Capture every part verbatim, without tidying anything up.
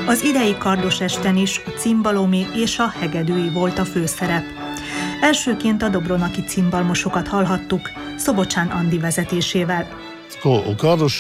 Az idei kardos esten is a cimbalomi és a hegedűi volt a főszerep. Elsőként a dobronaki cimbalmosokat hallhattuk, Szobocsán Andi vezetésével. A kardos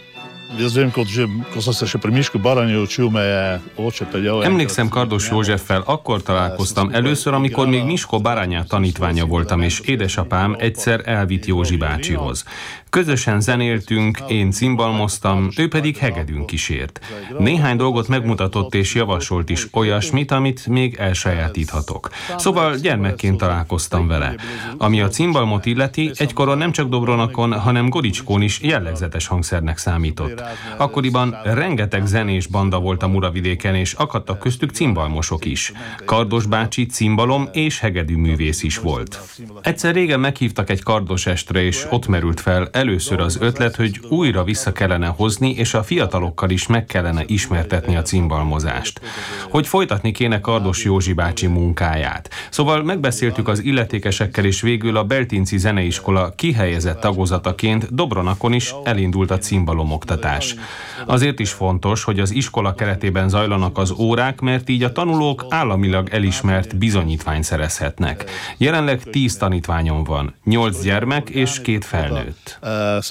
Emlékszem Kardos Józseffel, akkor találkoztam először, amikor még Miskó Barányá tanítványa voltam, és édesapám egyszer elvitt Józsi bácsihoz. Közösen zenéltünk, én cimbalmoztam, ő pedig hegedűn kísért. Néhány dolgot megmutatott és javasolt is olyasmit, amit még elsajátíthatok. Szóval gyermekként találkoztam vele. Ami a cimbalmot illeti, egykoron nem csak Dobronakon, hanem Goricskón is jellegzetes hangszernek számított. Akkoriban rengeteg zenés banda volt a Muravidéken, és akadtak köztük cimbalmosok is. Kardos bácsi cimbalom és hegedű művész is volt. Egyszer régen meghívtak egy kardos estre, és ott merült fel először az ötlet, hogy újra vissza kellene hozni, és a fiatalokkal is meg kellene ismertetni a cimbalmozást. Hogy folytatni kéne Kardos Józsi bácsi munkáját. Szóval megbeszéltük az illetékesekkel, és végül a Beltinci Zeneiskola kihelyezett tagozataként Dobronakon is elindult a cimbalomoktatás. Azért is fontos, hogy az iskola keretében zajlanak az órák, mert így a tanulók államilag elismert bizonyítványt szerezhetnek. Jelenleg tíz tanítványom van, nyolc gyermek és két felnőtt.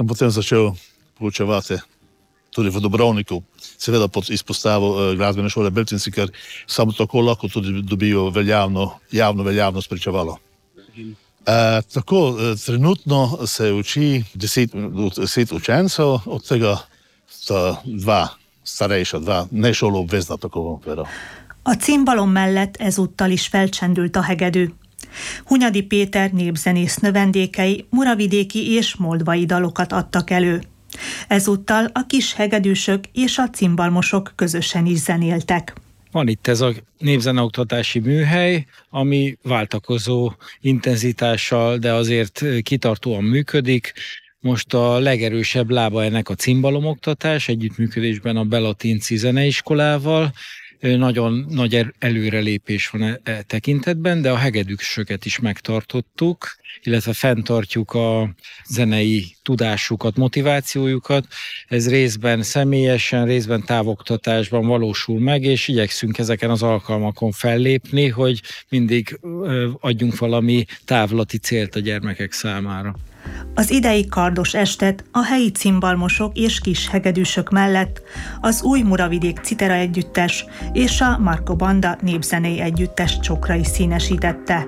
Tudi v Dubrovniku, seveda pod izpostavo glasbene šole Beltinci, ker samo tako lahko tudi dobijo veljavno, javno veljavno spričevalo. E, tako, trenutno se uči deset, deset učencev, od tega sta dva starejša, dva ne šoloobvezna, tako bom povedal. A cimbalom mellett ezúttal is felcsendült a hegedű. Hunyadi Péter népzenész növendékei muravidéki és moldvai dalokat adtak elő. Ezúttal a kis hegedűsök és a cimbalmosok közösen is zenéltek. Van itt ez a népzeneoktatási műhely, ami váltakozó intenzitással, de azért kitartóan működik. Most a legerősebb lába ennek a cimbalomoktatás, együttműködésben a Belatinci Zeneiskolával. Nagyon nagy előrelépés van e, e tekintetben, de a hegedűsöket is megtartottuk, illetve fenntartjuk a zenei tudásukat, motivációjukat. Ez részben személyesen, részben távoktatásban valósul meg, és igyekszünk ezeken az alkalmakon fellépni, hogy mindig adjunk valami távlati célt a gyermekek számára. Az idei kardos estet a helyi cimbalmosok és kis hegedűsök mellett az Új Muravidék Citera Együttes és a Marko Banda népzenei együttes csokrai színesítette.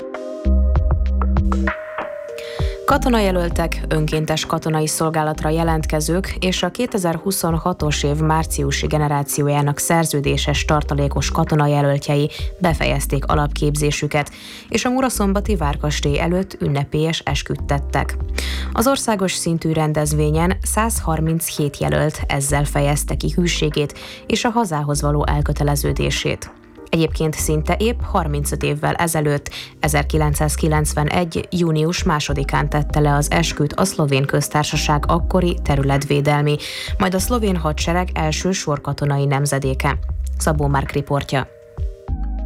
Katonajelöltek, önkéntes katonai szolgálatra jelentkezők és a kétezer-huszonhatos év márciusi generációjának szerződéses tartalékos katonajelöltjei befejezték alapképzésüket, és a muraszombati várkastély előtt ünnepélyes esküt tettek. Az országos szintű rendezvényen száz harminchét jelölt ezzel fejezte ki hűségét és a hazához való elköteleződését. Egyébként szinte épp harmincöt évvel ezelőtt, ezerkilencszázkilencvenegy. június másodikán tette le az esküt a Szlovén Köztársaság akkori területvédelmi, majd a szlovén hadsereg első sorkatonai nemzedéke. Szabó Márk riportja.